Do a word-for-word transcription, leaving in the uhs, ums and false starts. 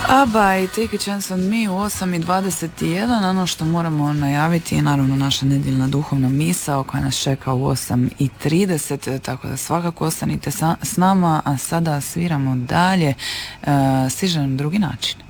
ABBA i Take a Chance on Me u osam i dvadeset jedan. Ono što moramo najaviti je naravno naša nedjeljna duhovna misao koja nas čeka u osam i trideset, tako da svakako ostanite sa, s nama, a sada sviramo dalje. E, stiže nam drugi način.